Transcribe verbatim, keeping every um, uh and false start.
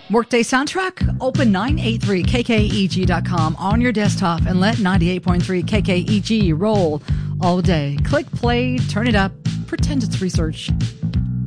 Workday soundtrack? Open nine eighty-three K K E G dot com on your desktop and let ninety-eight point three K K E G roll all day. Click play, turn it up, pretend it's research.